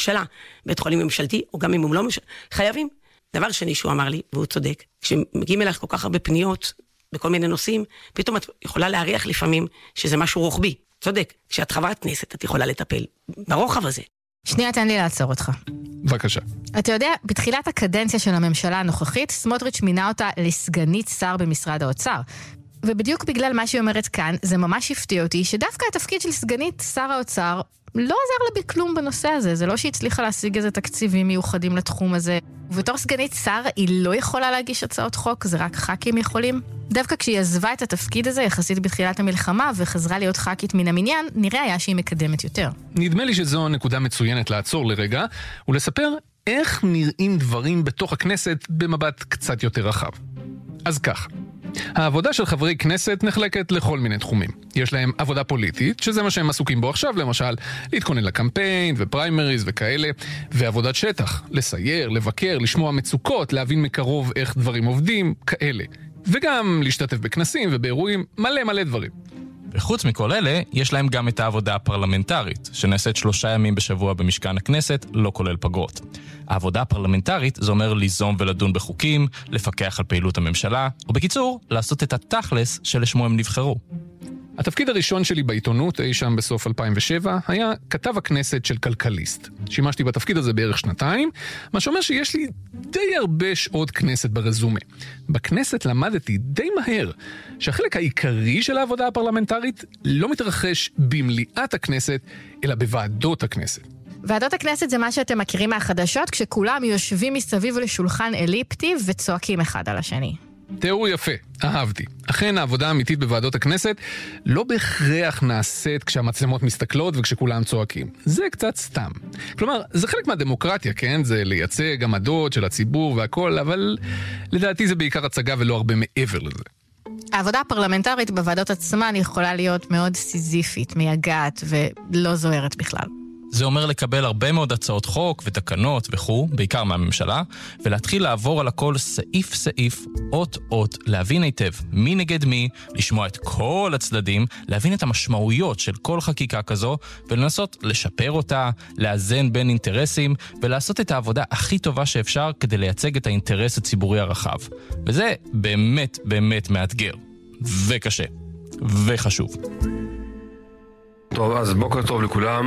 הממשלה, בית חולים ממשלתי, או גם אם הם לא חייבים. דבר שני שהוא אמר לי, והוא צודק, כשמגיעים אליך כל כך הרבה פניות, בכל מיני נושאים, פתאום את יכולה להריח לפעמים שזה משהו רוחבי. צודק, כשאת חברת כנסת, את יכולה לטפל ברוחב הזה. שנייה, תן לי לעצור אותך. בבקשה. אתה יודע, בתחילת הקדנציה של הממשלה הנוכחית, סמוטריץ' מינה אותה לסגנית שר במשרד האוצר. ובדיוק בגלל מה שהיא אומרת כאן, זה ממש הפתיע אותי, שדווקא התפקיד של סגנית שר האוצר לא עזר לה בכלום בנושא הזה. זה לא שהיא הצליחה להשיג איזה תקציבים מיוחדים לתחום הזה. ובתור סגנית שר היא לא יכולה להגיש הצעות חוק, זה רק ח"כים יכולים. דווקא כשהיא עזבה את התפקיד הזה יחסית בתחילת המלחמה וחזרה להיות ח"כית מן המניין, נראה היה שהיא מקדמת יותר. נדמה לי שזו נקודה מצוינת לעצור לרגע ולספר איך נראים דברים בתוך הכנסת במבט קצת יותר רחב. אז כך, העבודה של חברי כנסת נחלקת לכל מיני תחומים. יש להם עבודה פוליטית, שזה מה שהם עסוקים בו עכשיו, למשל, להתכונן לקמפיין ופריימריז וכאלה, ועבודת שטח, לסייר, לבקר, לשמוע מצוקות, להבין מקרוב איך דברים עובדים, כאלה. וגם להשתתף בכנסים ובאירועים, מלא דברים. וחוץ מכל אלה, יש להם גם את העבודה הפרלמנטרית, שנעשית 3 ימים בשבוע במשכן הכנסת, לא כולל פגרות. העבודה הפרלמנטרית זה אומר ליזום ולדון בחוקים, לפקח על פעילות הממשלה, ובקיצור, לעשות את התכלס שלשמו הם נבחרו. התפקיד הראשון שלי בעיתונות, אי שם בסוף 2007, היה כתב הכנסת של כלכליסט. שימשתי בתפקיד הזה בערך 2 מה שאומר שיש לי די הרבה שעות כנסת ברזומה. בכנסת למדתי די מהר שהחלק העיקרי של העבודה הפרלמנטרית לא מתרחש במליאת הכנסת, אלא בוועדות הכנסת. ועדות הכנסת זה מה שאתם מכירים מהחדשות, כשכולם יושבים מסביב לשולחן אליפטי וצועקים אחד על השני. תיאור יפה, אהבתי. אכן העבודה האמיתית בוועדות הכנסת לא בהכרח נעשית כשהמצלמות מסתכלות וכשכולם צועקים. זה קצת סתם. כלומר, זה חלק מהדמוקרטיה, כן? זה לייצג עמדות של הציבור והכל, אבל לדעתי זה בעיקר הצגה ולא הרבה מעבר לזה. העבודה הפרלמנטרית בוועדות עצמן יכולה להיות מאוד סיזיפית, מייגעת ולא זוהרת בכלל. זה אומר לקבל הרבה מאוד הצעות חוק ותקנות וכו', בעיקר מהממשלה, ולהתחיל לעבור על הכל סעיף סעיף, אות, להבין היטב מי נגד מי, לשמוע את כל הצדדים, להבין את המשמעויות של כל חקיקה כזו, ולנסות לשפר אותה, לאזן בין אינטרסים, ולעשות את העבודה הכי טובה שאפשר כדי לייצג את האינטרס הציבורי הרחב. וזה באמת מאתגר, וקשה, וחשוב. טוב, אז בוקר טוב לכולם.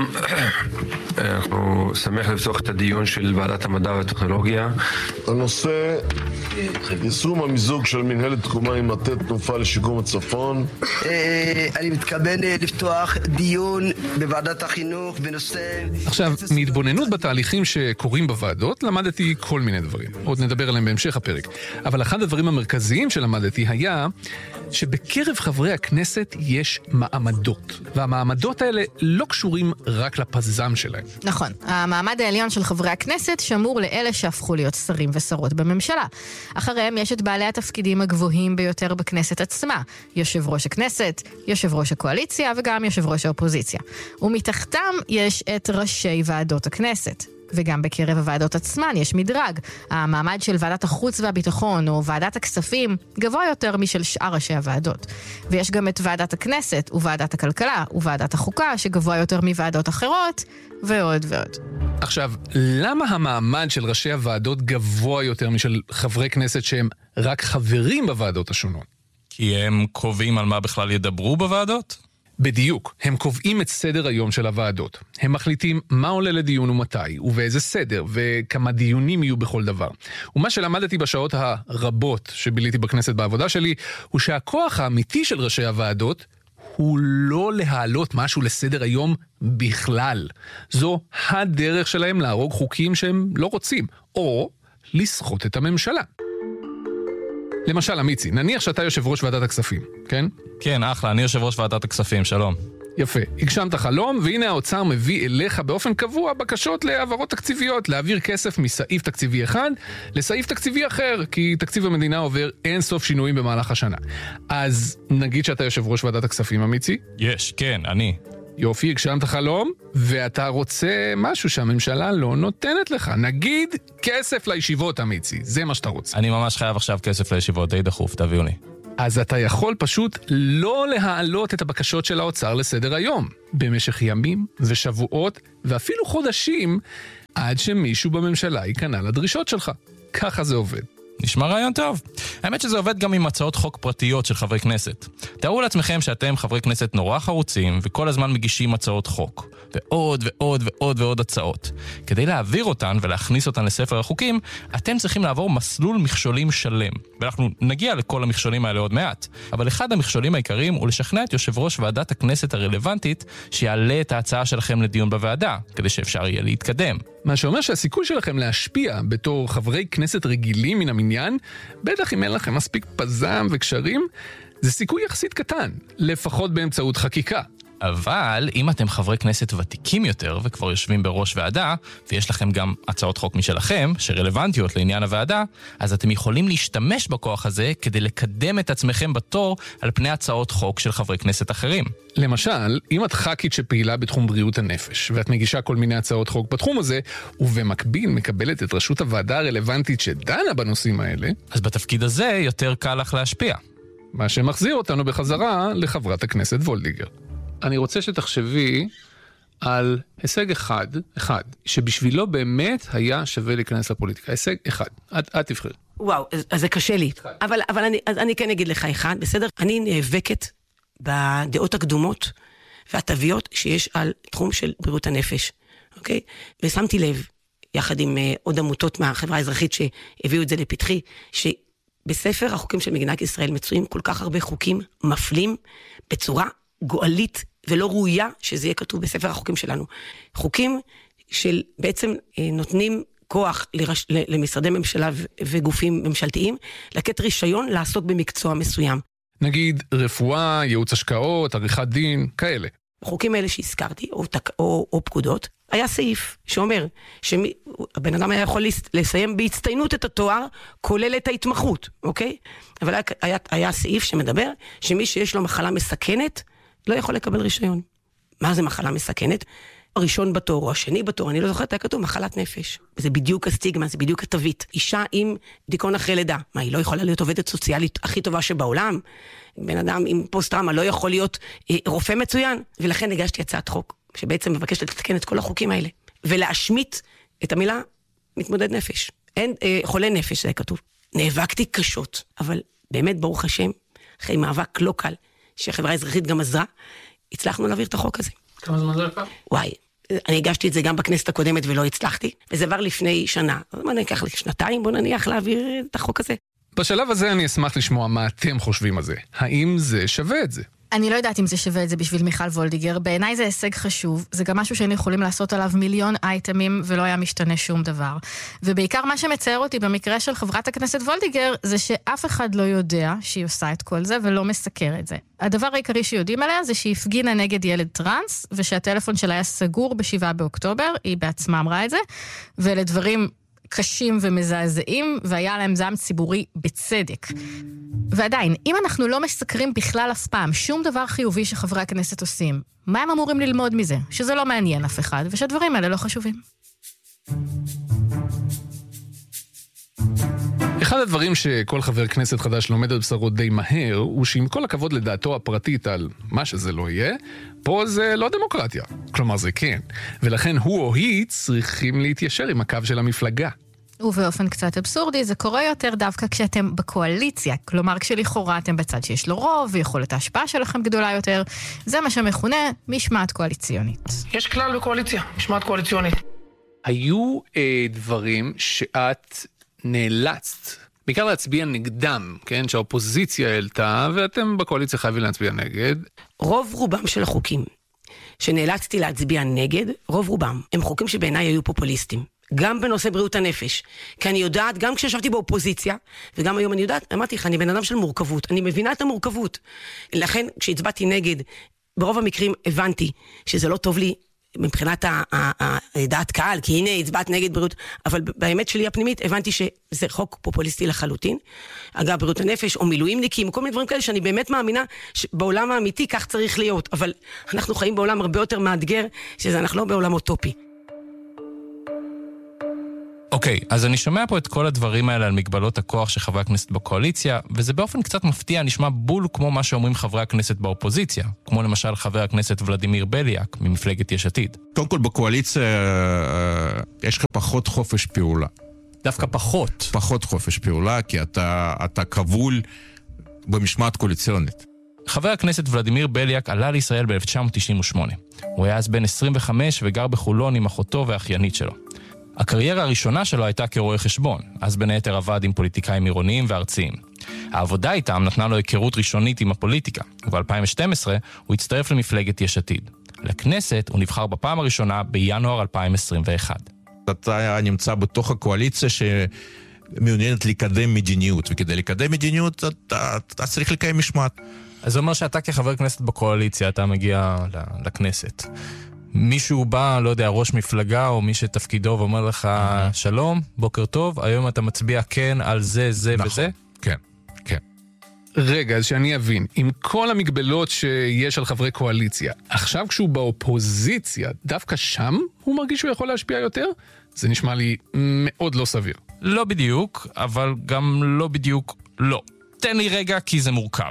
אנחנו שמח לפתוח את הדיון של ועדת המדע והטכנולוגיה. הנושא, יישום המיזוג של מנהלת תקומה עם מטה תנופה לשיקום הצפון. אני מתכוון לפתוח דיון בוועדת החינוך בנושא... עכשיו, מהתבוננות בתהליכים שקורים בוועדות, למדתי כל מיני דברים. עוד נדבר עליהם בהמשך הפרק. אבל אחד הדברים המרכזיים שלמדתי היה שבקרב חברי הכנסת יש מעמדות. והמעמדות האלה לא קשורים רק לפזם שלהם. נכון. המעמד העליון של חברי הכנסת שמור לאלה שהפכו להיות שרים ושרות בממשלה. אחריהם יש את בעלי התפקידים הגבוהים ביותר בכנסת עצמה. יושב ראש הכנסת, יושב ראש הקואליציה וגם יושב ראש האופוזיציה. ומתחתם יש את ראשי ועדות הכנסת. וגם בקרב הוועדות עצמן יש מדרג. המעמד של ועדת החוץ והביטחון או ועדת הכספים גבוה יותר משל שאר ראשי הוועדות. ויש גם את ועדת הכנסת וועדת הכלכלה וועדת החוקה שגבוה יותר מוועדות אחרות ועוד ועוד. עכשיו, למה המעמד של ראשי הוועדות גבוה יותר משל חברי כנסת שהם רק חברים בוועדות השונות? כי הם קובעים על מה בכלל ידברו בוועדות? בדיוק, הם קובעים את סדר היום של הוועדות. הם מחליטים מה עולה לדיון ומתי, ובאיזה סדר, וכמה דיונים יהיו בכל דבר. ומה שלמדתי בשעות הרבות שביליתי בכנסת בעבודה שלי, הוא שהכוח האמיתי של ראשי הוועדות הוא לא להעלות משהו לסדר היום בכלל. זו הדרך שלהם להרוג חוקים שהם לא רוצים, או לסחוט את הממשלה. למשל, אמיצי, נניח שאתה יושב ראש ועדת הכספים, כן? כן, אחלה, אני יושב ראש ועדת הכספים, שלום. יפה, הגשמת חלום, והנה האוצר מביא אליך באופן קבוע בקשות להעברות תקציביות, להעביר כסף מסעיף תקציבי אחד לסעיף תקציבי אחר, כי תקציב המדינה עובר אין סוף שינויים במהלך השנה. אז נגיד שאתה יושב ראש ועדת הכספים, אמיצי? כן, אני. יופי, הגשמת חלום, ואתה רוצה משהו שהממשלה לא נותנת לך. נגיד כסף לישיבות, אמיצי. זה מה שאתה רוצה. אני ממש חייב עכשיו כסף לישיבות, די דחוף, תביאו לי. אז אתה יכול פשוט לא להעלות את הבקשות של האוצר לסדר היום. במשך ימים ושבועות ואפילו חודשים, עד שמישהו בממשלה ייכנע לדרישות שלך. ככה זה עובד. נשמע רעיון טוב. האמת שזה עובד גם עם הצעות חוק פרטיות של חברי כנסת. תארו לעצמכם שאתם חברי כנסת נורא חרוצים וכל הזמן מגישים הצעות חוק. ועוד ועוד ועוד ועוד הצעות. כדי להעביר אותן ולהכניס אותן לספר החוקים, אתם צריכים לעבור מסלול מכשולים שלם. ואנחנו נגיע לכל המכשולים האלה עוד מעט. אבל אחד המכשולים העיקריים הוא לשכנע את יושב ראש ועדת הכנסת הרלוונטית שיעלה את ההצעה שלכם לדיון בוועדה, כדי שאפשר יהיה להתקדם. מה שאומר שהסיכוי שלכם להשפיע בתור חברי כנסת רגילים מן המניין, בטח אם אין לכם מספיק פזם וקשרים, זה סיכוי יחסית קטן, לפחות באמצעות חקיקה. אבל אם אתם חברי כנסת ותיקים יותר וכבר יושבים בראש ועדה, ויש לכם גם הצעות חוק משלכם שרלוונטיות לעניין הוועדה, אז אתם יכולים להשתמש בכוח הזה כדי לקדם את עצמכם בתור על פני הצעות חוק של חברי כנסת אחרים. למשל, אם את ח"כית שפעילה בתחום בריאות הנפש, ואת מגישה כל מיני הצעות חוק בתחום הזה, ובמקביל מקבלת את ראשות הוועדה הרלוונטית שדנה בנושאים האלה, אז בתפקיד הזה יותר קל לך להשפיע. מה שמחזיר אותנו בחזרה לחברת הכנסת וולדיגר. אני רוצה שתחשבי על הישג אחד, שבשבילו באמת היה שווה להיכנס לפוליטיקה. הישג אחד. את תבחר. וואו, אז זה קשה לי. אבל אני כן אגיד לך אחד, בסדר? אני נאבקת בדעות הקדומות והטביות שיש על תחום של בריאות הנפש. אוקיי? ושמתי לב, יחד עם עוד עמותות מהחברה האזרחית שהביאו את זה לפתחי, שבספר החוקים של מדינת ישראל מצויים כל כך הרבה חוקים מפלים בצורה גואלית ולא ראויה שזה יהיה כתוב בספר החוקים שלנו. חוקים של בעצם נותנים כוח למשרדי ממשלה וגופים ממשלתיים, לתת רישיון לעסוק במקצוע מסוים. נגיד רפואה, ייעוץ השקעות, עריכת דין, כאלה. בחוקים האלה שהזכרתי, או פקודות, היה סעיף שאומר שהבן אדם היה יכול לסיים בהצטיינות את התואר, כולל את ההתמחות, אוקיי? אבל היה סעיף שמדבר שמי שיש לו מחלה מסכנת, לא יכול לקבל רישיון. מה זה מחלה מסכנת? הראשון בתור או השני בתור, אני לא זוכרת, היה כתוב מחלת נפש. זה בדיוק הסטיגמה, זה בדיוק התווית. אישה עם דיכאון אחרי לידה. מה, היא לא יכולה להיות עובדת סוציאלית הכי טובה שבעולם? בן אדם עם פוסט-טראומה לא יכול להיות רופא מצוין? ולכן הגשתי הצעת חוק, שבעצם מבקשת לתקן את כל החוקים האלה. ולהשמיט את המילה מתמודד נפש. אין חולה נפש, זה כתוב. נאבקתי קשות, אבל באמת ברוך השם, אחרי מאבק לא קל, שהחברה האזרחית גם עזרה, הצלחנו להעביר את החוק הזה. כמה זמן זה לקח? וואי, אני הגשתי את זה גם בכנסת הקודמת ולא הצלחתי, וזה עבר לפני שנה. אז מה ניקח לשנתיים, בוא נניח להעביר את החוק הזה. בשלב הזה אני אשמח לשמוע מה אתם חושבים על זה. האם זה שווה את זה? אני לא יודעת אם זה שווה את זה בשביל מיכל וולדיגר. בעיניי זה הישג חשוב. זה גם משהו שהיינו יכולים לעשות עליו מיליון אייטמים ולא היה משתנה שום דבר. ובעיקר מה שמצער אותי במקרה של חברת הכנסת וולדיגר זה שאף אחד לא יודע שהיא עושה את כל זה ולא מסקר את זה. הדבר העיקרי שיודעים עליה זה שהיא הפגינה נגד ילד טרנס ושהטלפון שלה היה סגור ב7 באוקטובר. היא בעצמה אמרה את זה. ולדברים קשים ומזעזעים, והיה להם זעם ציבורי בצדק. ועדיין, אם אנחנו לא מסקרים בכלל אף פעם שום דבר חיובי שחברי הכנסת עושים, מה הם אמורים ללמוד מזה? שזה לא מעניין אף אחד, ושהדברים האלה לא חשובים. אחד הדברים שכל חבר כנסת חדש לומד על בשרו די מהר, הוא שעם כל הכבוד לדעתו הפרטית על מה שזה לא יהיה, פה זה לא דמוקרטיה. כלומר זה כן. ולכן הוא או היא צריכים להתיישר עם הקו של המפלגה. ובאופן קצת אבסורדי, זה קורה יותר דווקא כשאתם בקואליציה. כלומר, כשלכאורה אתם בצד שיש לו רוב, ויכולת ההשפעה שלכם גדולה יותר. זה מה שמכונה משמעת קואליציונית. יש כלל בקואליציה, משמעת קואליציונית. היו דברים שאת נאלצת, בעיקר להצביע נגדם, כן? שהאופוזיציה העלתה, ואתם בקואליציה חייבים להצביע נגד. רוב רובם של החוקים שנאלצתי להצביע נגד, רוב רובם, הם חוקים שבעיניי היו פופוליסטים. גם בנושא בריאות הנפש. כי אני יודעת, גם כשישבתי באופוזיציה, וגם היום אני יודעת, אמרתי לך, אני בן אדם של מורכבות. אני מבינה את המורכבות. לכן, כשהצבעתי נגד, ברוב המקרים הבנתי שזה לא טוב לי, מבחינת דעת קהל, כי הנה הצבעת נגד בריאות, אבל באמת שלי הפנימית הבנתי שזה חוק פופוליסטי לחלוטין. אגב, בריאות הנפש או מילואימניקים, כל מיני דברים כאלה שאני באמת מאמינה שבעולם האמיתי כך צריך להיות, אבל אנחנו חיים בעולם הרבה יותר מאתגר, שזה אנחנו לא בעולם אוטופי. אוקיי, אז אני שומע פה את כל הדברים האלה על מגבלות הכוח של חברי הכנסת בקואליציה, וזה באופן קצת מפתיע נשמע בול כמו מה שאומרים חברי הכנסת באופוזיציה, כמו למשל חבר הכנסת ולדימיר בליאק ממפלגת יש עתיד. קודם כל בקואליציה יש לך פחות חופש פעולה. דווקא פחות. פחות חופש פעולה, כי אתה כבול במשמעת קואליציונית. חבר הכנסת ולדימיר בליאק עלה לישראל ב-1998. הוא היה אז בן 25 וגר בחולון עם אחותו והאחיינית שלו. הקריירה הראשונה שלו הייתה כרואה חשבון, אז בין היתר עבד עם פוליטיקאים עירוניים וארציים. העבודה איתם נתנה לו היכרות ראשונית עם הפוליטיקה, וב-2012 הוא הצטרף למפלגת יש עתיד. לכנסת הוא נבחר בפעם הראשונה בינואר 2021. אתה נמצא בתוך הקואליציה שמעוניינת לקדם מדיניות, וכדי לקדם מדיניות אתה צריך לקיים משמעת. אז זה אומר שאתה כחבר כנסת בקואליציה, אתה מגיע לכנסת. מישהו בא, לא יודע, ראש מפלגה או מי שתפקידו ואומר לך, שלום, בוקר טוב, היום אתה מצביע כן על זה, זה נכון. וזה? כן, כן. רגע, אז שאני אבין, עם כל המגבלות שיש על חברי קואליציה, עכשיו כשהוא באופוזיציה, דווקא שם הוא מרגיש שהוא יכול להשפיע יותר? זה נשמע לי מאוד לא סביר. לא בדיוק, אבל גם לא בדיוק לא. תן לי רגע כי זה מורכב.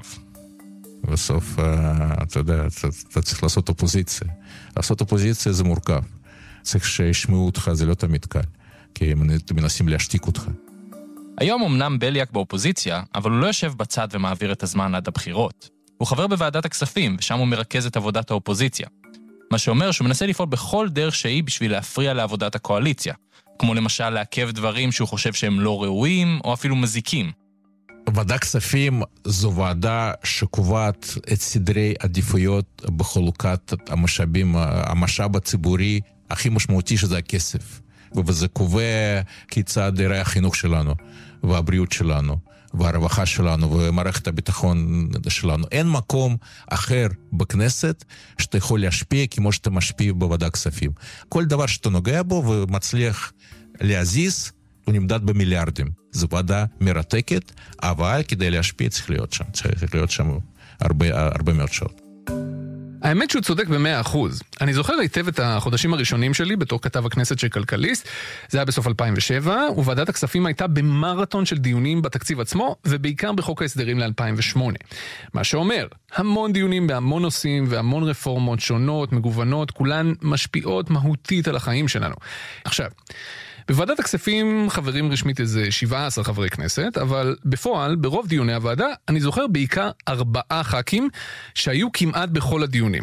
בסוף, אתה יודע, אתה צריך לעשות אופוזיציה. לעשות אופוזיציה זה מורכב. צריך שישמעו אותך, זה לא תמיד קל. כי הם מנסים להשתיק אותך. היום אמנם בליאק באופוזיציה, אבל הוא לא יושב בצד ומעביר את הזמן עד הבחירות. הוא חבר בוועדת הכספים, ושם הוא מרכז את עבודת האופוזיציה. מה שאומר שהוא מנסה לפעול בכל דרך שהיא בשביל להפריע לעבודת הקואליציה. כמו למשל לעכב דברים שהוא חושב שהם לא ראויים, או אפילו מזיקים. ועדת כספים זו ועדה שקובעת את סדרי עדיפויות בחלוקת המשאבים, המשאב הציבורי הכי משמעותי שזה הכסף. וזה קובע כיצד יראה החינוך שלנו, והבריאות שלנו, והרווחה שלנו, ומערכת הביטחון שלנו. אין מקום אחר בכנסת שאתה יכול להשפיע כמו שאתה משפיע בוועדת כספים. כל דבר שאתה נוגע בו ומצליח להזיז, הוא נמדד במיליארדים. זו ועדה מרתקת, אבל כדי להשפיע צריך להיות שם הרבה מאוד שעות. האמת שהוא צודק ב100%. אני זוכר היטב את החודשים הראשונים שלי בתור כתב הכנסת של כלכליסט. זה היה בסוף 2007, וועדת הכספים הייתה במרתון של דיונים בתקציב עצמו, ובעיקר בחוק ההסדרים ל-2008. מה שאומר, המון דיונים בהמון נושאים והמון רפורמות שונות, מגוונות, כולן משפיעות מהותית על החיים שלנו. עכשיו, בוועדת הכספים חברים רשמית איזה 17 חברי כנסת, אבל בפועל, ברוב דיוני הוועדה, אני זוכר בעיקר 4 ח"כים שהיו כמעט בכל הדיונים.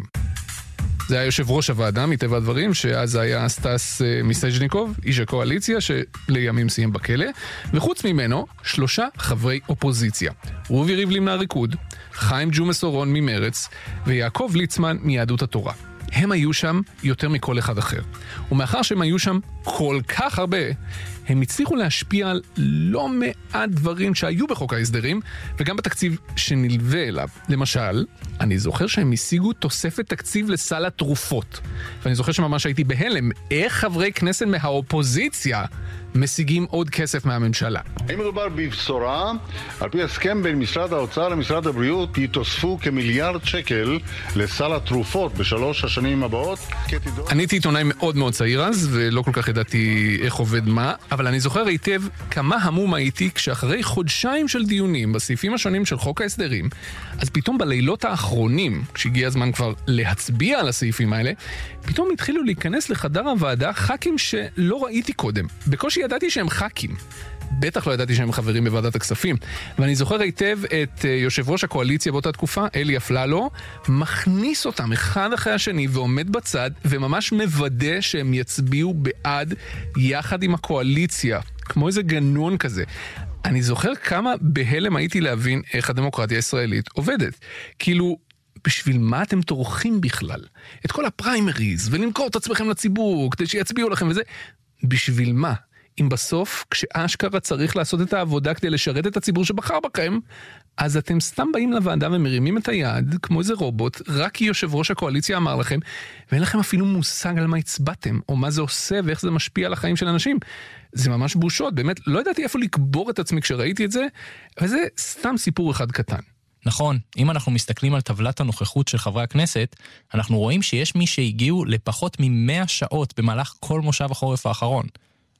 זה היה יושב ראש הוועדה, מטבע הדברים, שאז היה סטס מיסז'ניקוב, איש הקואליציה, שלימים סיים בכלא, וחוץ ממנו, 3 חברי אופוזיציה. רובי ריבלין מהליכוד, חיים ג'ומס אורון ממרץ, ויעקב ליצמן מיהדות התורה. הם היו שם יותר מכל אחד אחר. ומאחר שהם היו שם כל כך הרבה, הם הצליחו להשפיע על לא מעט דברים שהיו בחוק ההסדרים, וגם בתקציב שנלווה אליו. למשל, אני זוכר שהם השיגו תוספת תקציב לסל התרופות. ואני זוכר שממש הייתי בהלם, איך חברי כנסת מהאופוזיציה משיגים עוד כסף מהממשלה. אם מדובר בבשורה, על פי הסכם בין משרד האוצר למשרד הבריאות, יתוספו כמיליארד שקל לסל התרופות ב3 השנים הבאות. אני הייתי עיתונאי מאוד מאוד צעיר אז, ולא כל כך ידעתי איך עובד מה, אבל אני זוכר היטב כמה המום הייתי כשאחרי חודשיים של דיונים בסעיפים השונים של חוק ההסדרים, אז פתאום בלילות האחרונים, כשהגיע הזמן כבר להצביע על הסעיפים האלה, פתאום התחילו להיכנס לחדר הוועדה ח"כים שלא ראיתי קודם. בקושי ידעתי שהם ח"כים. בטח לא ידעתי שהם חברים בוועדת הכספים. ואני זוכר היטב את יושב ראש הקואליציה באותה תקופה, אלי אפללו, מכניס אותם אחד אחרי השני ועומד בצד, וממש מוודא שהם יצביעו בעד יחד עם הקואליציה. כמו איזה גנון כזה. אני זוכר כמה בהלם הייתי להבין איך הדמוקרטיה הישראלית עובדת. כאילו, בשביל מה אתם תורכים בכלל? את כל הפריימריז, ולמכור את עצמכם לציבור, כדי שיצביעו לכם וזה. בשביל מה? אם בסוף, כשאשכרה צריך לעשות את העבודה כדי לשרת את הציבור שבחר בכם, אז אתם סתם באים לוועדה ומרימים את היד, כמו איזה רובוט, רק כי יושב ראש הקואליציה אמר לכם, ואין לכם אפילו מושג על מה הצבעתם, או מה זה עושה ואיך זה משפיע על החיים של אנשים. זה ממש בושות, באמת, לא ידעתי איפה לקבור את עצמי כשראיתי את זה, וזה סתם סיפור אחד קטן. נכון, אם אנחנו מסתכלים על טבלת הנוכחות של חברי הכנסת, אנחנו רואים שיש מי שהגיעו לפחות מ100 שעות במהלך כל מושב החורף האחרון.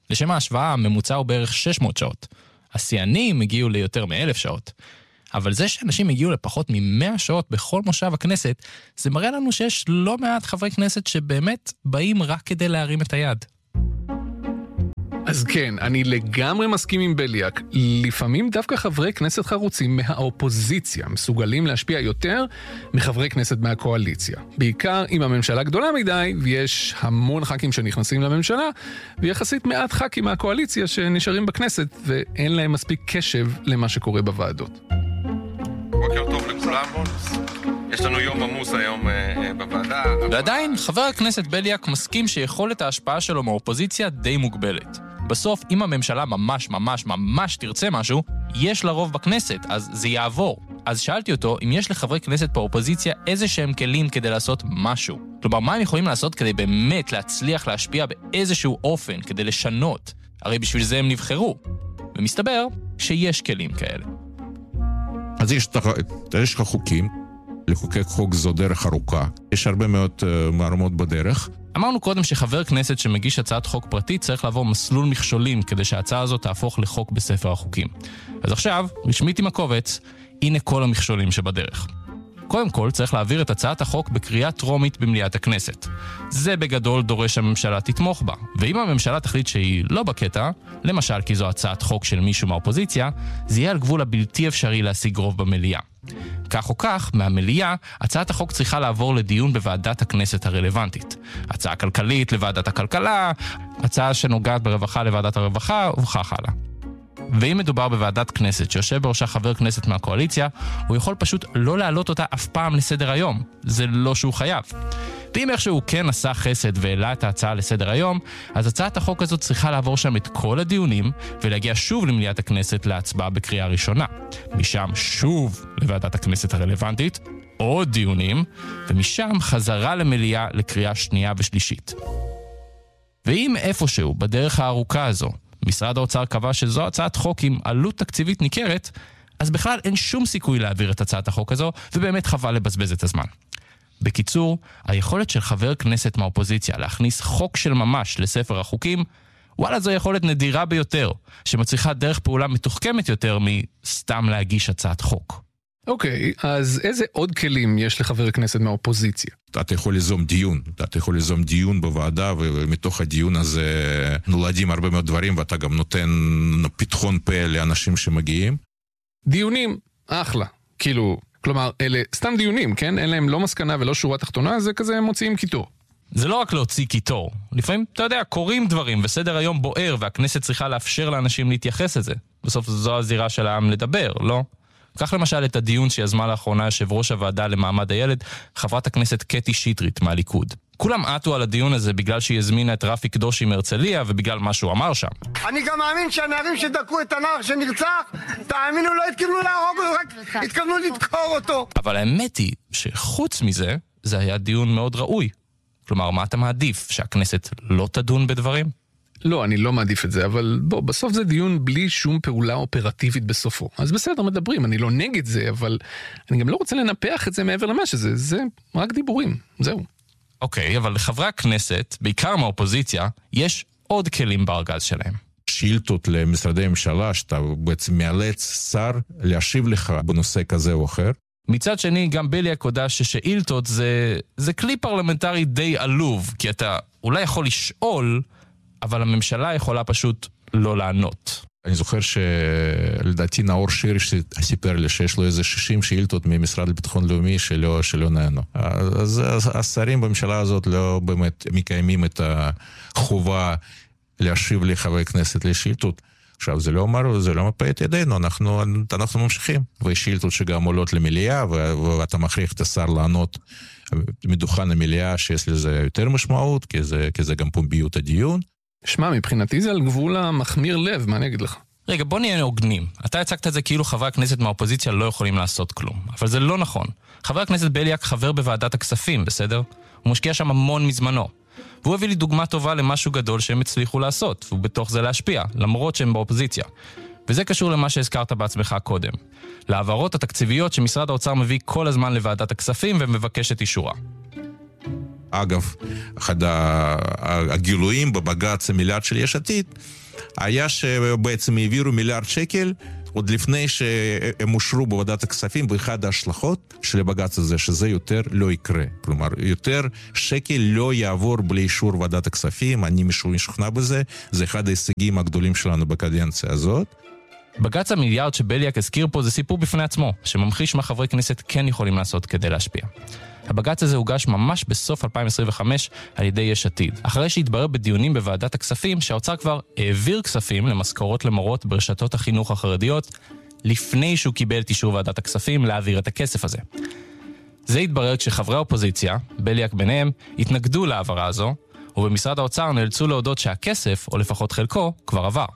לשם ההשוואה, הממוצע הוא בערך 600 שעות. השיאנים הגיעו ליותר מ1,000 שעות. אבל זה שאנשים הגיעו לפחות מ100 שעות בכל מושב הכנסת, זה מראה לנו שיש לא מעט חברי כנסת שבאמת באים רק כדי להרים את היד. אז כן, אני לגמרי מסכים עם בליאק. לפעמים דווקא חברי כנסת חרוצים מהאופוזיציה מסוגלים להשפיע יותר מחברי כנסת מהקואליציה. בעיקר אם הממשלה גדולה מדי, ויש המון ח"כים שנכנסים לממשלה, ויחסית מעט ח"כים מהקואליציה שנשארים בכנסת, ואין להם מספיק קשב למה שקורה בוועדות. בוקר טוב לכולם. יש לנו יום עמוס היום בוועדה. ועדיין, חבר הכנסת בליאק מסכים שיכולת ההשפעה שלו מהאופוזיציה די מוגבלת. בסוף, אם הממשלה ממש תרצה משהו, יש לה רוב בכנסת, אז זה יעבור. אז שאלתי אותו אם יש לחברי כנסת באופוזיציה איזה שהם כלים כדי לעשות משהו. כלומר, מה הם יכולים לעשות כדי באמת להצליח להשפיע באיזשהו אופן, כדי לשנות? הרי בשביל זה הם נבחרו. ומסתבר שיש כלים כאלה. אז יש לך חוקים, לחוקק חוק זו דרך ארוכה. יש הרבה מאוד מערמות בדרך. אמרנו קודם שחבר כנסת שמגיש הצעת חוק פרטית צריך לעבור מסלול מכשולים כדי שההצעה הזאת תהפוך לחוק בספר החוקים. אז עכשיו, רשמית עם הקובץ, הנה כל המכשולים שבדרך. קודם כל, צריך להעביר את הצעת החוק בקריאה טרומית במליאת הכנסת. זה בגדול דורש הממשלה תתמוך בה. ואם הממשלה תחליט שהיא לא בקטע, למשל כי זו הצעת חוק של מישהו מהאופוזיציה, זה יהיה על גבול הבלתי אפשרי להשיג רוב במליאה. כך או כך, מהמליאה, הצעת החוק צריכה לעבור לדיון בוועדת הכנסת הרלוונטית. הצעה כלכלית לוועדת הכלכלה, הצעה שנוגעת ברווחה לוועדת הרווחה, וכך הלאה. ואם מדובר בוועדת כנסת שיושב בראשה חבר כנסת מהקואליציה, הוא יכול פשוט לא להעלות אותה אף פעם לסדר היום. זה לא שהוא חייב. ואם איכשהו כן עשה חסד והעלה את ההצעה לסדר היום, אז הצעת החוק הזאת צריכה לעבור שם את כל הדיונים ולהגיע שוב למליאת הכנסת להצבעה בקריאה ראשונה. משם שוב לוועדת הכנסת הרלוונטית, עוד דיונים, ומשם חזרה למליאה לקריאה שנייה ושלישית. ואם איפשהו בדרך הארוכה הזו, משרד האוצר קבע שזו הצעת חוק עם עלות תקציבית ניכרת, אז בכלל אין שום סיכוי להעביר את הצעת החוק הזו, ובאמת חבל לבזבז את הזמן. בקיצור, היכולת של חבר כנסת מהאופוזיציה להכניס חוק של ממש לספר החוקים, וואלה, זו יכולת נדירה ביותר, שמצריכה דרך פעולה מתוחכמת יותר מסתם להגיש הצעת חוק. אוקיי, אז איזה עוד כלים יש לחבר כנסת מהאופוזיציה? אתה יכול ליזום דיון בוועדה, ומתוך הדיון הזה נולדים הרבה מאוד דברים, ואתה גם נותן פתחון פה לאנשים שמגיעים. דיונים, אחלה. כלומר, אלה סתם דיונים, כן? אין להם לא מסקנה ולא שורה תחתונה, זה כזה מוציאים קיטור. זה לא רק להוציא קיטור. לפעמים, אתה יודע, קוראים דברים, וסדר היום בוער, והכנסת צריכה לאפשר לאנשים להתייחס לזה. בסוף זו הזירה של העם לדבר, לא? כך למשל את הדיון שיזמה לאחרונה יושב ראש הוועדה למעמד הילד, חברת הכנסת קטי שטרית מהליכוד. כולם עטו על הדיון הזה בגלל שהיא הזמינה את רפי קדושי מהרצליה ובגלל מה שהוא אמר שם. אני גם מאמין שהנערים שדקו את הנער שנרצח, תאמינו, לא התכוונו להרוג אותו, רק התכוונו לדקור אותו. אבל האמת היא שחוץ מזה, זה היה דיון מאוד ראוי. כלומר, מה אתה מעדיף? שהכנסת לא תדון בדברים? לא, אני לא מעדיף את זה, אבל בסוף זה דיון בלי שום פעולה אופרטיבית בסופו. אז בסדר, מדברים, אני לא נגד זה, אבל אני גם לא רוצה לנפח את זה מעבר למה שזה, זה רק דיבורים, זהו. אוקיי, אבל לחברי הכנסת, בעיקר מהאופוזיציה, יש עוד כלים בארגז שלהם. שאילתות למשרדי ממשלה, שאתה בעצם מאלץ שר להשיב לך בנושא כזה או אחר. מצד שני, גם בליאק הודה ששאילתות זה כלי פרלמנטרי די עלוב, כי אתה אולי יכול לשאול, אבל הממשלה יכולה פשוט לא לענות. אני זוכר שלדעתי נאור שירי סיפר לי שיש לו איזה 60 שאילתות ממשרד לביטחון לאומי שלא נענו. אז השרים בממשלה הזאת לא באמת מקיימים את החובה להשיב לחברי כנסת לשאילתות. עכשיו זה לא מפה את ידינו, אנחנו ממשיכים. ויש שאילתות שגם עולות למליאה, ואתה מכריח את השר לענות מדוכן המליאה שיש לזה יותר משמעות, כי זה גם פומביות הדיון. שמע, מבחינתי זה על גבול המחמיר לב, מה אני אגיד לך? רגע, בוא נהיה הוגנים. אתה הצגת את זה כאילו חברי הכנסת מהאופוזיציה לא יכולים לעשות כלום. אבל זה לא נכון. חבר הכנסת בליאק חבר בוועדת הכספים, בסדר? הוא משקיע שם המון מזמנו. והוא הביא לי דוגמה טובה למשהו גדול שהם הצליחו לעשות, ובתוך זה להשפיע, למרות שהם באופוזיציה. וזה קשור למה שהזכרת בעצמך קודם. להעברות התקציביות שמשרד האוצר מביא כל הזמן לוועדת הכספים ומבקש את אישורה. אגב, אחד הגילויים בבג"ץ המיליארד של יש עתיד, היה שבעצם העבירו מיליארד שקל, עוד לפני שהם אושרו בוועדת הכספים, באחד ההשלכות של הבג"ץ הזה, שזה יותר לא יקרה. כלומר, יותר שקל לא יעבור בלי אישור ועדת הכספים, אני משוכנע בזה, זה אחד ההישגים הגדולים שלנו בקדנציה הזאת. בג"ץ המיליארד שבליאק הזכיר פה זה סיפור בפני עצמו, שממחיש מה חברי כנסת כן יכולים לעשות כדי להשפיע. הבג"ץ הזה הוגש ממש בסוף 2025 על ידי יש עתיד, אחרי שהתברר בדיונים בוועדת הכספים שהאוצר כבר העביר כספים למשכורות למורות ברשתות החינוך החרדיות, לפני שהוא קיבל את אישור ועדת הכספים להעביר את הכסף הזה. זה התברר כשחברי האופוזיציה, בליאק ביניהם, התנגדו להעברה הזו, ובמשרד האוצר נאלצו להודות שהכסף, או לפחות חלקו, כבר עבר.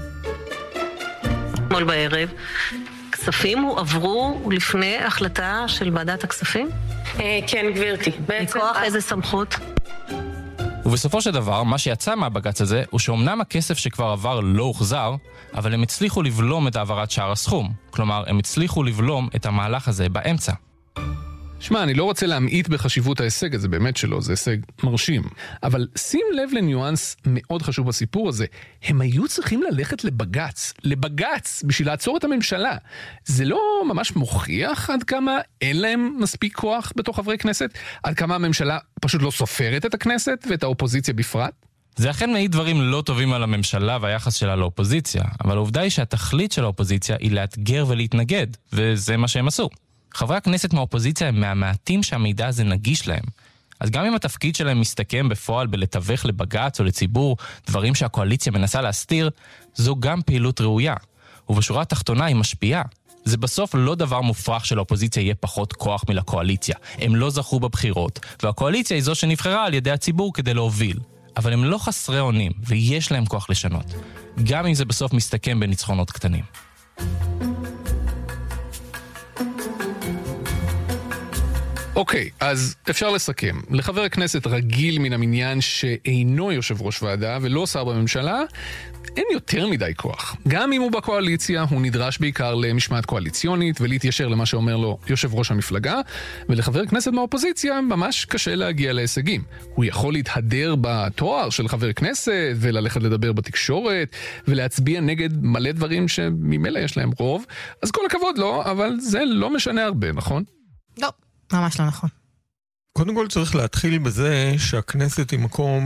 אתמול בערב, כספים הועברו לפני החלטה של ועדת הכספים? כן, גברתי. מכוח איזה סמכות? ובסופו של דבר, מה שיצא מהבג"ץ הזה, הוא שאומנם הכסף שכבר עבר לא הוחזר, אבל הם הצליחו לבלום את העברת שאר הסכום. כלומר, הם הצליחו לבלום את המהלך הזה באמצע. שמע, אני לא רוצה להמעיט בחשיבות ההישג הזה, באמת שלא, זה הישג מרשים. אבל שים לב לניואנס מאוד חשוב בסיפור הזה. הם היו צריכים ללכת לבג"ץ, בשביל לעצור את הממשלה. זה לא ממש מוכיח עד כמה אין להם מספיק כוח בתוך חברי כנסת? עד כמה הממשלה פשוט לא סופרת את הכנסת ואת האופוזיציה בפרט? זה אכן מעיד דברים לא טובים על הממשלה והיחס שלה לאופוזיציה, אבל העובדה היא שהתכלית של האופוזיציה היא לאתגר ולהתנגד, וזה מה שהם עשו. חברי הכנסת מהאופוזיציה הם מהמעטים שהמידע הזה נגיש להם. אז גם אם התפקיד שלהם מסתכם בפועל בלתווך לבג"ץ או לציבור דברים שהקואליציה מנסה להסתיר, זו גם פעילות ראויה. ובשורה התחתונה היא משפיעה. זה בסוף לא דבר מופרך שלאופוזיציה יהיה פחות כוח מלקואליציה. הם לא זכו בבחירות, והקואליציה היא זו שנבחרה על ידי הציבור כדי להוביל. אבל הם לא חסרי אונים, ויש להם כוח לשנות. גם אם זה בסוף מסתכם בניצחונות קטנים. אוקיי, אז אפשר לסכם. לחבר הכנסת רגיל מן המניין שאינו יושב ראש ועדה ולא שר בממשלה, אין יותר מדי כוח. גם אם הוא בקואליציה, הוא נדרש בעיקר למשמעת קואליציונית ולהתיישר למה שאומר לו יושב ראש המפלגה, ולחבר כנסת מהאופוזיציה ממש קשה להגיע להישגים. הוא יכול להתהדר בתואר של חבר כנסת וללכת לדבר בתקשורת ולהצביע נגד מלא דברים שממילא יש להם רוב, אז כל הכבוד לו, אבל זה לא משנה הרבה, נכון? לא. ממש לא נכון. קודם כל צריך להתחיל בזה שהכנסת היא מקום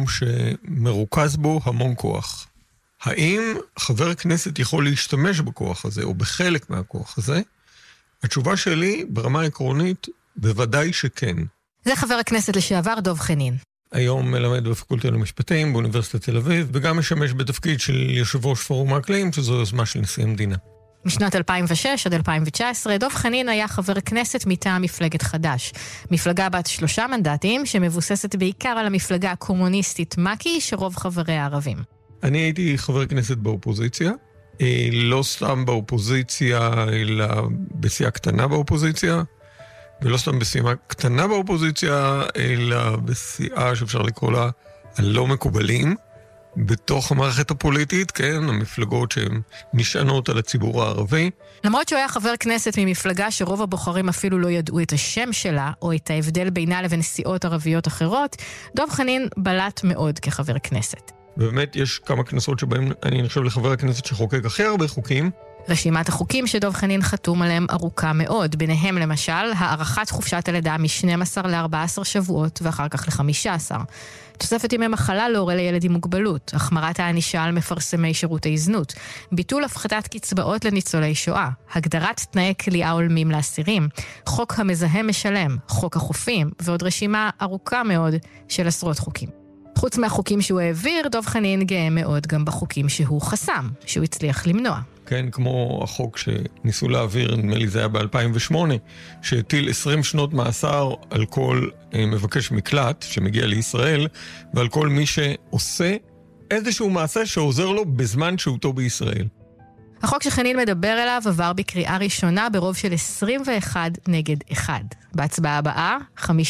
שמרוכז בו המון כוח. האם חבר הכנסת יכול להשתמש בכוח הזה, או בחלק מהכוח הזה? התשובה שלי, ברמה העקרונית, בוודאי שכן. זה חבר הכנסת לשעבר דב חנין. היום מלמד בפקולטה למשפטים באוניברסיטת תל אביב, וגם משמש בתפקיד של יושב ראש פורום האקלים, שזו יוזמה של נשיא המדינה. משנת 2006 עד 2019, דב חנין היה חבר כנסת מטעם מפלגת חד"ש. מפלגה בת 3 מנדטים, שמבוססת בעיקר על המפלגה הקומוניסטית מק"י, שרוב חבריה ערבים. אני הייתי חבר כנסת באופוזיציה, לא סתם באופוזיציה, אלא בסיעה קטנה באופוזיציה, ולא סתם בסיעה קטנה באופוזיציה, אלא בסיעה שאפשר לקרוא לה הלא מקובלים, בתוך המערכת הפוליטית, כן, המפלגות שהן נשענות על הציבור הערבי. למרות שהוא היה חבר כנסת ממפלגה שרוב הבוחרים אפילו לא ידעו את השם שלה, או את ההבדל בינה לבין סיעות ערביות אחרות, דב חנין בלט מאוד כחבר כנסת. באמת יש כמה כנסות שבהם אני נחשב לחבר הכנסת שחוקק הכי הרבה חוקים. רשימת החוקים שדב חנין חתום עליהם ארוכה מאוד, ביניהם למשל הארכת חופשת הלידה מ-12 ל-14 שבועות ואחר כך ל-15. תוספת ימי מחלה להורה לילד עם מוגבלות, החמרת הענישה על מפרסמי שירותי זנות, ביטול הפחתת קצבאות לניצולי שואה, הגדרת תנאי כליאה הולמים לאסירים, חוק המזהם משלם, חוק החופים, ועוד רשימה ארוכה מאוד של עשרות חוקים. חוץ מהחוקים שהוא העביר, דב חנין גאה מאוד גם בחוקים שהוא חסם, שהוא הצליח למנוע. כן, כמו החוק שניסו להעביר, נדמה לי זה היה ב-2008, שהטיל 20 שנות מאסר על כל מבקש מקלט שמגיע לישראל, ועל כל מי שעושה איזשהו מעשה שעוזר לו בזמן שהותו בישראל. החוק שחנין מדבר אליו עבר בקריאה ראשונה ברוב של 21-1. בהצבעה הבאה,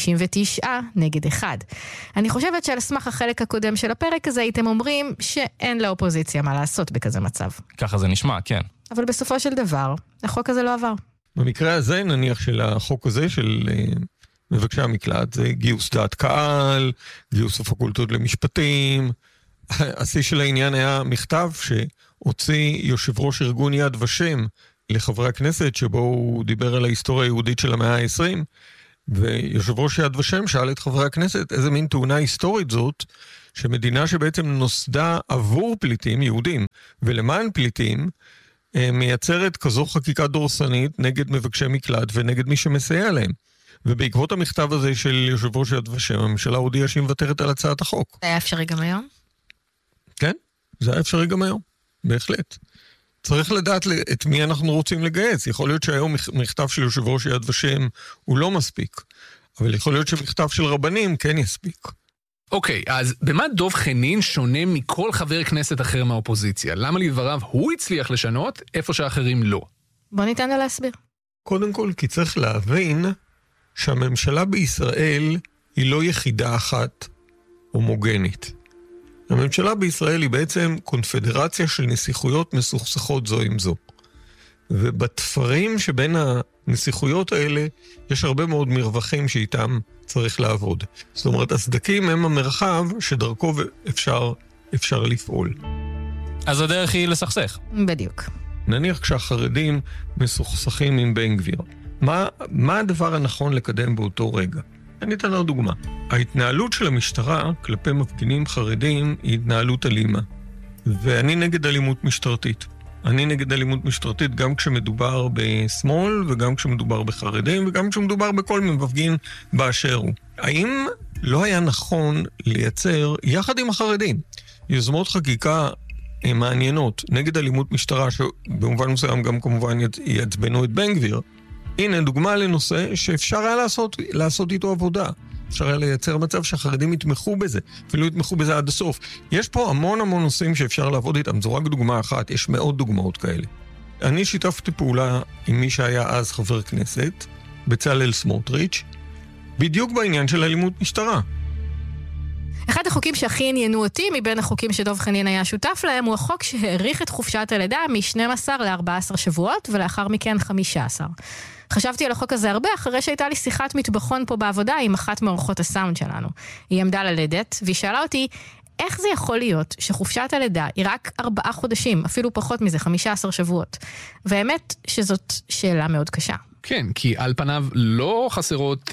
59-1. אני חושבת שעל סמך החלק הקודם של הפרק הזה הייתם אומרים שאין לאופוזיציה מה לעשות בכזה מצב. ככה זה נשמע, כן. אבל בסופו של דבר, החוק הזה לא עבר. במקרה הזה, נניח של החוק הזה, של מבקשי המקלט, זה גיוס דעת קהל, גיוס הפקולטות למשפטים. השיא של העניין היה מכתב שהוציא יושב ראש ארגון יד ושם לחברי הכנסת, שבו הוא דיבר על ההיסטוריה היהודית של המאה ה-20, ויושב ראש יד ושם שאל את חברי הכנסת איזה מין תאונה היסטורית זאת, שמדינה שבעצם נוסדה עבור פליטים יהודים ולמען פליטים, מייצרת כזו חקיקה דורסנית נגד מבקשי מקלט ונגד מי שמסייע להם. ובעקבות המכתב הזה של יושב ראש יד ושם, הממשלה הודיעה שהיא מוותרת על הצעת החוק. זה היה אפשרי גם היום? כן, זה היה אפשרי גם היום, בהחלט. צריך לדעת את מי אנחנו רוצים לגייס. יכול להיות שהיום מכתב של יושב ראש יד ושם הוא לא מספיק, אבל יכול להיות שמכתב של רבנים כן יספיק. אוקיי, אז במה דב חנין שונה מכל חבר כנסת אחר מהאופוזיציה? למה לדבריו הוא הצליח לשנות איפה שאחרים לא? בוא ניתן לה להסביר. קודם כל, כי צריך להבין שהממשלה בישראל היא לא יחידה אחת הומוגנית. הממשלה בישראל היא בעצם קונפדרציה של נסיכויות מסוכסכות זו עם זו. ובתפרים שבין הנסיכויות האלה יש הרבה מאוד מרווחים שאיתם צריך לעבוד. זאת אומרת, הסדקים הם המרחב שדרכו אפשר לפעול. אז הדרך היא לסכסך. בדיוק. נניח כשהחרדים מסוכסכים עם בן גביר. מה הדבר הנכון לקדם באותו רגע? אני אתן לו דוגמה. ההתנהלות של המשטרה כלפי מפגינים חרדים היא התנהלות אלימה. ואני נגד אלימות משטרתית. אני נגד אלימות משטרתית גם כשמדובר בשמאל וגם כשמדובר בחרדים וגם כשמדובר בכל מפגין באשר הוא. האם לא היה נכון לייצר יחד עם החרדים יוזמות חקיקה מעניינות נגד אלימות משטרה שבמובן מסוים גם כמובן יעצבנו את בן גביר? הנה דוגמה לנושא שאפשר היה לעשות איתו עבודה. אפשר היה לייצר מצב שהחרדים יתמכו בזה, אפילו יתמכו בזה עד הסוף. יש פה המון נושאים שאפשר לעבוד איתם, זו רק דוגמה אחת, יש מאות דוגמאות כאלה. אני שיתפתי פעולה עם מי שהיה אז חבר כנסת, בצלאל סמוטריץ', בדיוק בעניין של אלימות משטרה. אחד החוקים שהכי עניינו אותי מבין החוקים שדב חנין היה שותף להם הוא החוק שהאריך את חופשת הלידה מ-12 ל-14 שבועות ולאחר מכן 15. חשבתי על החוק הזה הרבה אחרי שהייתה לי שיחת מטבחון פה בעבודה עם אחת מאורחות הסאונד שלנו. היא עמדה ללדת והיא שאלה אותי איך זה יכול להיות שחופשת הלידה היא רק 4 חודשים, אפילו פחות מזה, 15 שבועות. והאמת שזאת שאלה מאוד קשה. כן, כי על פניו לא חסרות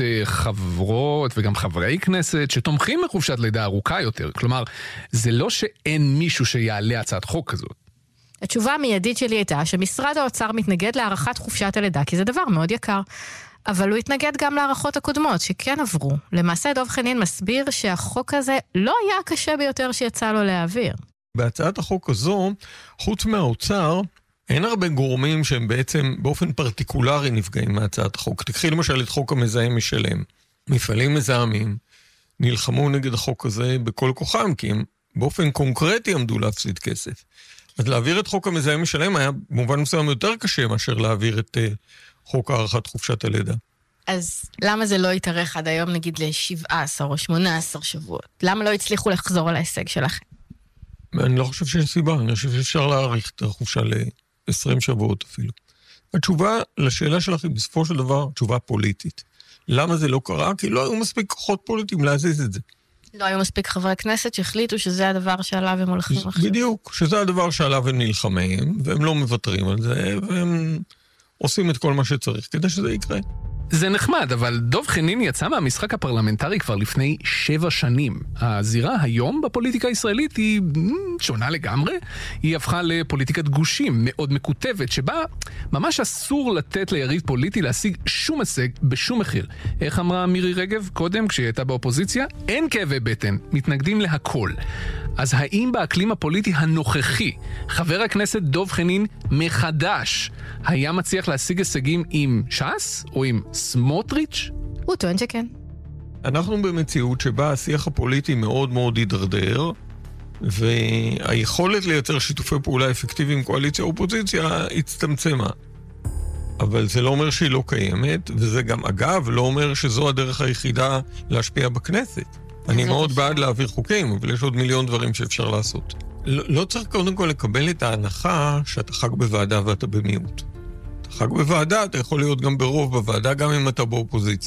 חברות וגם חברי כנסת שתומכים בחופשת לידה ארוכה יותר. כלומר, זה לא שאין מישהו שיעלה הצעת חוק כזאת. התשובה המיידית שלי הייתה שמשרד האוצר מתנגד להארכת חופשת הלידה, כי זה דבר מאוד יקר. אבל הוא התנגד גם להארכות הקודמות, שכן עברו. למעשה דב חנין מסביר שהחוק הזה לא היה הקשה ביותר שיצא לו להעביר. בהצעת החוק הזו, חוץ מהאוצר, אין הרבה גורמים שהם בעצם באופן פרטיקולרי נפגעים מהצעת החוק. תקחי למשל את חוק המזהם משלם. מפעלים מזהמים נלחמו נגד החוק הזה בכל כוחם, כי הם באופן קונקרטי עמדו להפסיד כסף. אז להעביר את חוק המזהם משלם היה במובן מסוים יותר קשה מאשר להעביר את חוק הארכת חופשת הלידה. אז למה זה לא יתארך עד היום נגיד ל-17 או 18 שבועות? למה לא הצליחו לחזור על ההישג שלכם? אני לא חושב שיש סיבה, אני חושב שאפשר להאריך את החופשה ל-20 שבועות אפילו. התשובה לשאלה שלך היא בסופו של דבר תשובה פוליטית. למה זה לא קרה? כי לא היו מספיק כוחות פוליטיים להזיז את זה. לא היו מספיק חברי כנסת שהחליטו שזה הדבר שעליו הם הולכים עכשיו. בדיוק, שזה הדבר שעליו הם נלחמים, והם לא מוותרים על זה, והם עושים את כל מה שצריך כדי שזה יקרה. זה נחמד, אבל דב חנין יצא מהמשחק הפרלמנטרי כבר לפני 7 שנים. הזירה היום בפוליטיקה הישראלית היא שונה לגמרי. היא הפכה לפוליטיקת גושים מאוד מקוטבת, שבה ממש אסור לתת ליריב פוליטי להשיג שום הישג בשום מחיר. איך אמרה מירי רגב קודם כשהיא הייתה באופוזיציה? אין כאבי בטן, מתנגדים להכל. אז האם באקלים הפוליטי הנוכחי, חבר הכנסת דב חנין מחדש היה מצליח להשיג הישגים עם ש"ס או עם סמוטריץ'? הוא טוען שכן. אנחנו במציאות שבה השיח הפוליטי מאוד מאוד הידרדר, והיכולת לייצר שיתופי פעולה אפקטיביים עם קואליציה ואופוזיציה הצטמצמה. אבל זה לא אומר שהיא לא קיימת, וזה גם אגב לא אומר שזו הדרך היחידה להשפיע בכנסת. אני מאוד בעד להעביר חוקים, אבל יש עוד מיליון דברים שאפשר לעשות. לא צריך קודם כל לקבל את ההנחה שאתה חג בוועדה ואתה במיעוט. אתה חג בוועדה, אתה יכול להיות גם ברוב בוועדה, גם אם אתה באופוזיציה.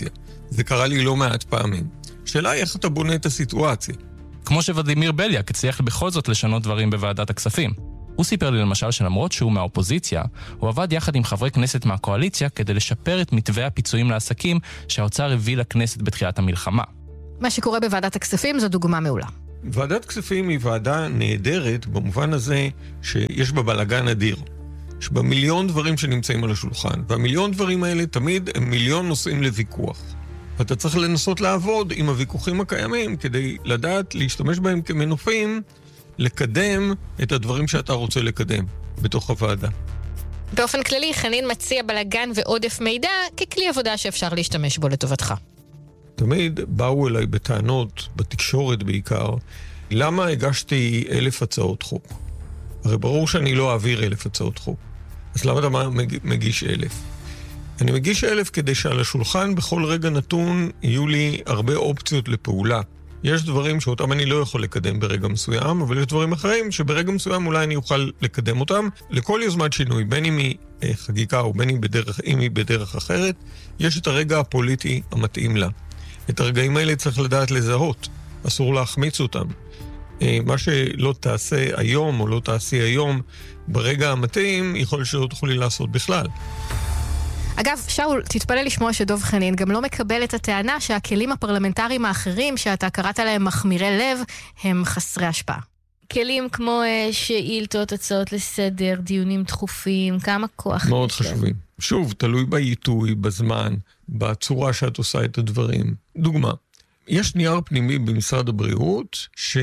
זה קרה לי לא מעט פעמים. השאלה היא איך אתה בונה את הסיטואציה. כמו שוולדימיר בליאק הצליח בכל זאת לשנות דברים בוועדת הכספים. הוא סיפר לי למשל שלמרות שהוא מהאופוזיציה, הוא עבד יחד עם חברי כנסת מהקואליציה כדי לשפר את מתווה הפיצויים לעסקים שהאוצר הביא לכנסת בתחילת המלחמה. מה שקורה בוועדת הכספים זו דוגמה מעולה. ועדת כספים היא ועדה נהדרת במובן הזה שיש בה בלגן אדיר. יש בה מיליון דברים שנמצאים על השולחן, והמיליון דברים האלה תמיד הם מיליון נושאים לוויכוח. ואתה צריך לנסות לעבוד עם הוויכוחים הקיימים כדי לדעת להשתמש בהם כמנופים, לקדם את הדברים שאתה רוצה לקדם בתוך הוועדה. באופן כללי, חנין מציע בלגן ועודף מידע ככלי עבודה שאפשר להשתמש בו לטובתך. תמיד באו אליי בטענות, בתקשורת בעיקר, למה הגשתי 1,000 הצעות חוק? הרי ברור שאני לא אעביר 1,000 הצעות חוק. אז למה אתה מגיש 1,000? אני מגיש 1,000 כדי שעל השולחן בכל רגע נתון יהיו לי הרבה אופציות לפעולה. יש דברים שאותם אני לא יכול לקדם ברגע מסוים, אבל יש דברים אחרים שברגע מסוים אולי אני אוכל לקדם אותם. לכל יוזמת שינוי, בין אם היא חקיקה או בין אם היא בדרך אחרת, יש את הרגע הפוליטי המתאים לה. את הרגעים האלה צריך לדעת לזהות, אסור להחמיץ אותם. מה שלא תעשה היום או לא תעשי היום ברגע המתאים, יכול שלא תוכלי לעשות בכלל. אגב, שאול, תתפלא לשמוע שדוב חנין גם לא מקבל את הטענה שהכלים הפרלמנטריים האחרים שאתה קראת להם מחמירי לב הם חסרי השפעה. כלים כמו שאילתות, הצעות לסדר, דיונים דחופים, כמה כוח. מאוד חשובים. שוב, תלוי בעיתוי, בזמן, בצורה שאת עושה את הדברים. דוגמה, יש נייר פנימי במשרד הבריאות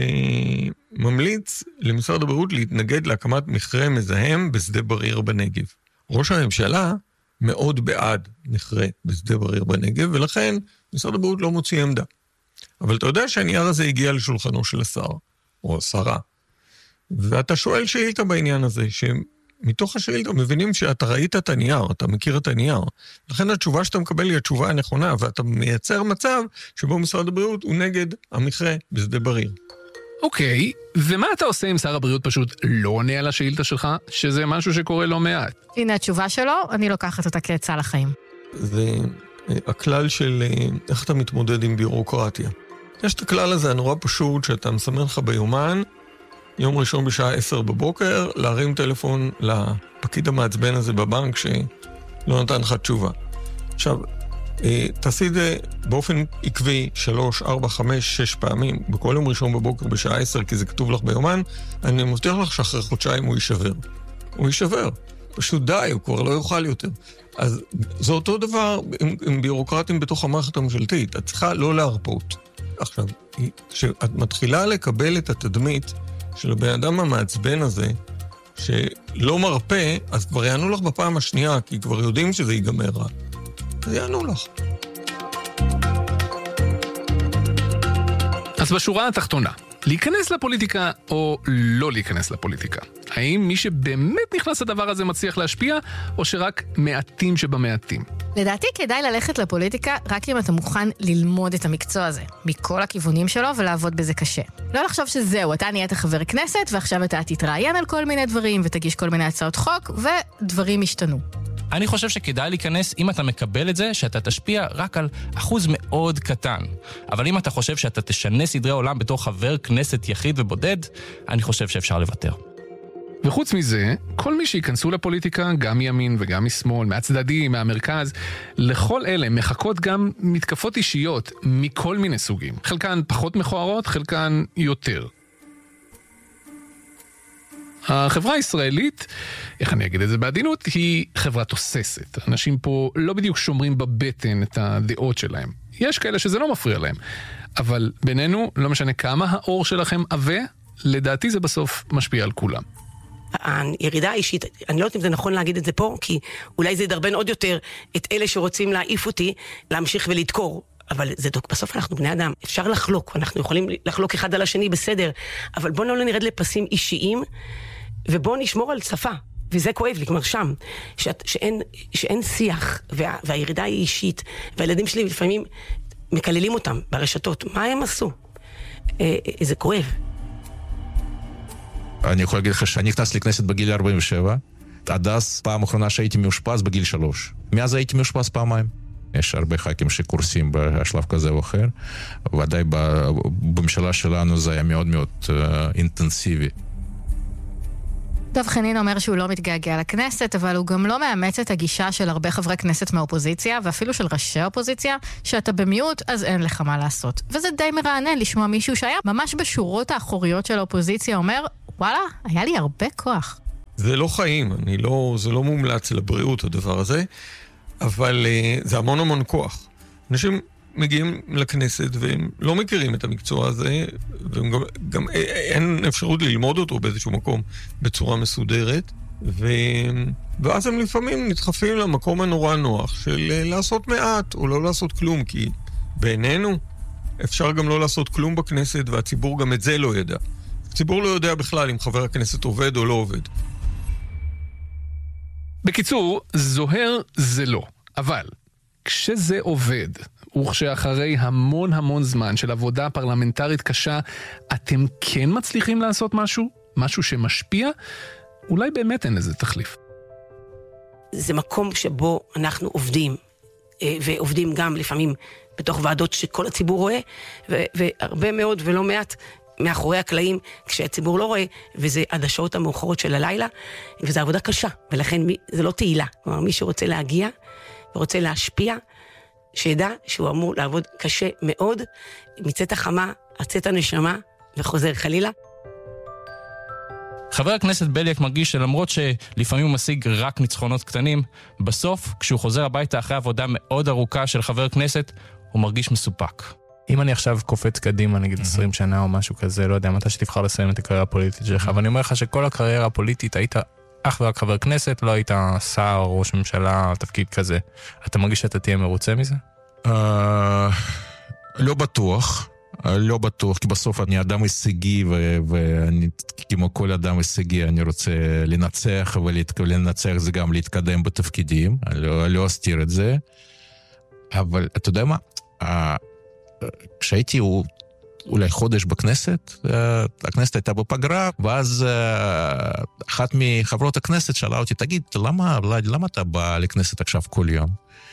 שממליץ למשרד הבריאות להתנגד להקמת מכרה מזהם בשדה בריר בנגב. ראש הממשלה מאוד בעד מכרה בשדה בריר בנגב, ולכן משרד הבריאות לא מוציא עמדה. אבל אתה יודע שהנייר הזה הגיע לשולחנו של השר, או השרה, ואתה שואל שאילתה בעניין הזה, שמתוך השאילתה מבינים שאתה ראית את הנייר, אתה מכיר את הנייר. לכן התשובה שאתה מקבל היא התשובה הנכונה, ואתה מייצר מצב שבו משרד הבריאות הוא נגד המכרה בשדה בריר. אוקיי, ומה אתה עושה אם שר הבריאות פשוט לא עונה על השאילתה שלך, שזה משהו שקורה לא מעט? הנה התשובה שלו, אני לוקחת אותה כעצה לחיים. זה הכלל של איך אתה מתמודד עם בירוקרטיה. יש את הכלל הזה הנורא פשוט שאתה מסמן לך ביומן, יום ראשון בשעה 10 בבוקר, להרים טלפון לפקיד המעצבן הזה בבנק שלא נתן לך תשובה. עכשיו, תעשי את זה באופן עקבי 3, 4, 5, 6 פעמים, בכל יום ראשון בבוקר בשעה 10, כי זה כתוב לך ביומן, אני מבטיח לך שאחרי חודשיים הוא יישבר. הוא יישבר. פשוט די, הוא כבר לא יוכל יותר. אז זה אותו דבר עם בירוקרטים בתוך המערכת הממשלתית. את צריכה לא להרפות. עכשיו, כשאת מתחילה לקבל את התדמית של הבן אדם המעצבן הזה, שלא מרפא, אז כבר יענו לך בפעם השנייה, כי כבר יודעים שזה ייגמר רע. אז יענו לך. אז בשורה התחתונה, להיכנס לפוליטיקה או לא להיכנס לפוליטיקה? האם מי שבאמת נכנס לדבר הזה מצליח להשפיע, או שרק מעטים שבמעטים? לדעתי כדאי ללכת לפוליטיקה רק אם אתה מוכן ללמוד את המקצוע הזה, מכל הכיוונים שלו ולעבוד בזה קשה. לא לחשוב שזהו, אתה נהיית חבר כנסת ועכשיו אתה תתראיין על כל מיני דברים ותגיש כל מיני הצעות חוק ודברים ישתנו. אני חושב שכדאי להיכנס אם אתה מקבל את זה שאתה תשפיע רק על אחוז מאוד קטן. אבל אם אתה חושב שאתה תשנה סדרי עולם בתור חבר כנסת יחיד ובודד, אני חושב שאפשר לוותר. וחוץ מזה, כל מי שיכנסו לפוליטיקה, גם מימין וגם משמאל, מהצדדים, מהמרכז, לכל אלה מחכות גם מתקפות אישיות מכל מיני סוגים. חלקן פחות מכוערות, חלקן יותר. החברה הישראלית, איך אני אגיד את זה בעדינות, היא חברה תוססת. אנשים פה לא בדיוק שומרים בבטן את הדעות שלהם. יש כאלה שזה לא מפריע להם. אבל בינינו, לא משנה כמה האור שלכם עווה, לדעתי זה בסוף משפיע על כולם. הירידה האישית, אני לא יודעת אם זה נכון להגיד את זה פה, כי אולי זה ידרבן עוד יותר את אלה שרוצים להעיף אותי, להמשיך ולדקור. אבל זה בסוף אנחנו בני אדם, אפשר לחלוק, אנחנו יכולים לחלוק אחד על השני בסדר, אבל בואו לא נרד לפסים אישיים, ובואו נשמור על שפה, וזה כואב לי, כלומר שם, שאין שיח, והירידה היא אישית, והילדים שלי לפעמים מקללים אותם ברשתות, מה הם עשו? זה כואב. אני יכול להגיד לך שאני נכנס לכנסת בגיל 47, עד אז פעם אחרונה שהייתי מאושפז בגיל 3. מאז הייתי מאושפז פעמיים. יש הרבה ח"כים שקורסים בשלב כזה או אחר. ודאי בממשלה שלנו זה היה מאוד מאוד אינטנסיבי. דב חנין אומר שהוא לא מתגעגע לכנסת, אבל הוא גם לא מאמץ את הגישה של הרבה חברי כנסת מהאופוזיציה, ואפילו של ראשי האופוזיציה, שאתה במיעוט, אז אין לך מה לעשות. וזה די מרענן לשמוע מישהו שהיה ממש בשורות האחוריות של האופוזיציה, אומר, וואלה, היה לי הרבה כוח. זה לא חיים, זה לא מומלץ לבריאות הדבר הזה, אבל זה המון המון כוח. אנשים מגיעים לכנסת והם לא מכירים את המקצוע הזה, וגם אין אפשרות ללמוד אותו באיזשהו מקום בצורה מסודרת, ואז הם לפעמים נדחפים למקום הנורא נוח של לעשות מעט או לא לעשות כלום, כי בעינינו אפשר גם לא לעשות כלום בכנסת, והציבור גם את זה לא ידע. הציבור לא יודע בכלל אם חבר הכנסת עובד או לא עובד. בקיצור, זוהר זה לא. אבל כשזה עובד, וכשאחרי המון המון זמן של עבודה פרלמנטרית קשה, אתם כן מצליחים לעשות משהו? משהו שמשפיע? אולי באמת אין לזה תחליף. זה מקום שבו אנחנו עובדים, ועובדים גם לפעמים בתוך ועדות שכל הציבור רואה, והרבה מאוד ולא מעט מאחורי הקלעים, כשהציבור לא רואה, וזה עד השעות המאוחרות של הלילה, וזו עבודה קשה, ולכן זה לא תהילה. כלומר, מי שרוצה להגיע ורוצה להשפיע, שידע שהוא אמור לעבוד קשה מאוד, מצאת החמה, הצאת הנשמה, וחוזר חלילה. חבר הכנסת בליאק מרגיש שלמרות שלפעמים הוא משיג רק ניצחונות קטנים, בסוף, כשהוא חוזר הביתה אחרי עבודה מאוד ארוכה של חבר כנסת, הוא מרגיש מסופק. אם אני עכשיו קופץ קדימה, נגיד 20 שנה או משהו כזה, לא יודע, מתי שתבחר לסיים את הקריירה הפוליטית שלך, אבל אני אומר לך שכל הקריירה הפוליטית היית אך ורק חבר כנסת, לא היית שר, ראש ממשלה, תפקיד כזה. אתה מרגיש שאתה תהיה מרוצה מזה? לא בטוח, כי בסוף אני אדם הישגי, ואני, כמו כל אדם הישגי, אני רוצה לנצח, ולנצח זה גם להתקדם בתפקידים, לא אסתיר את זה, אבל אתה יודע מה? כשהייתי אולי חודש בכנסת, הכנסת הייתה בפגרה, ואז אחת מחברות הכנסת שאלה אותי, תגיד, למה אתה בא לכנסת עכשיו כל יום?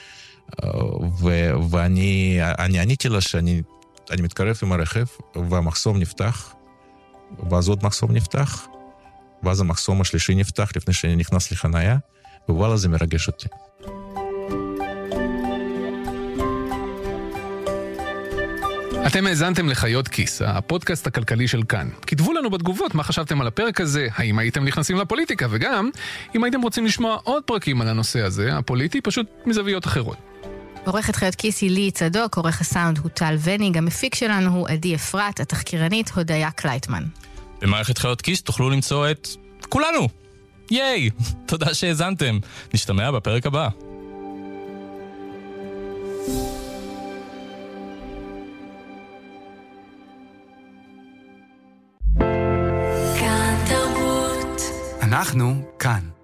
ואני עניתי לה שאני מתקרב עם הרכב, והמחסום נפתח, ואז עוד מחסום נפתח, ואז המחסום השלישי נפתח לפני שאני נכנס לחנייה, ווואלה זה מרגש אותי. אתם האזנתם לחיות כיס, הפודקאסט הכלכלי של כאן. כתבו לנו בתגובות מה חשבתם על הפרק הזה, האם הייתם נכנסים לפוליטיקה, וגם אם הייתם רוצים לשמוע עוד פרקים על הנושא הזה, הפוליטי, פשוט מזוויות אחרות. עורכת חיות כיס היא לי צדוק, עורך הסאונד הוא טל וניג, המפיק שלנו הוא עדי אפרת, התחקירנית הודיה קלייטמן. במערכת חיות כיס תוכלו למצוא את כולנו. ייי! תודה שהאזנתם. נשתמע בפרק הבא. אנחנו כאן.